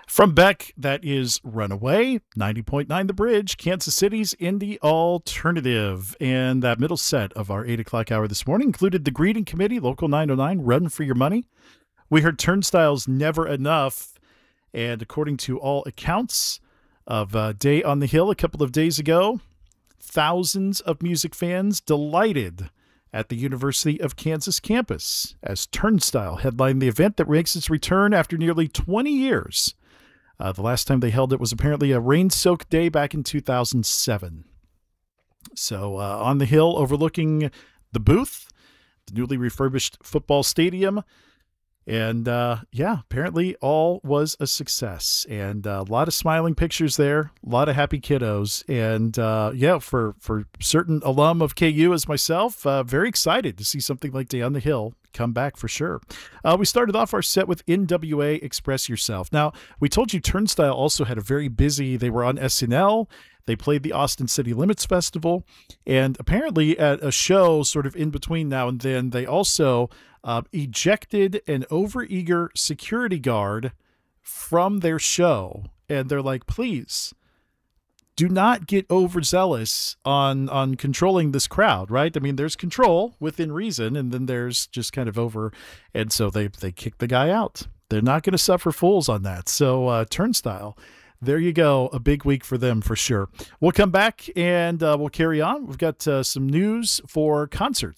From Beck, that is Runaway, 90.9 The Bridge, Kansas City's indie alternative. And that middle set of our 8 o'clock hour this morning included The Greeting Committee, Local 909, Run for Your Money. We heard Turnstile's Never Enough. And according to all accounts of Day on the Hill a couple of days ago, thousands of music fans delighted at the University of Kansas campus as Turnstile headlined the event that makes its return after nearly 20 years. The last time they held it was apparently a rain-soaked day back in 2007. So on the hill overlooking the booth, the newly refurbished football stadium, and apparently all was a success. And a lot of smiling pictures there, a lot of happy kiddos. And for certain alum of KU as myself, very excited to see something like Day on the Hill come back for sure. We started off our set with NWA Express Yourself. Now, we told you Turnstile also had a very busy, they were on SNL, they played the Austin City Limits Festival, and apparently at a show sort of in between now and then, they also ejected an overeager security guard from their show. And they're like, please, do not get overzealous on controlling this crowd, right? I mean, there's control within reason, and then there's just kind of over. And so they kick the guy out. They're not going to suffer fools on that. So Turnstile, there you go. A big week for them for sure. We'll come back and we'll carry on. We've got some news for concerts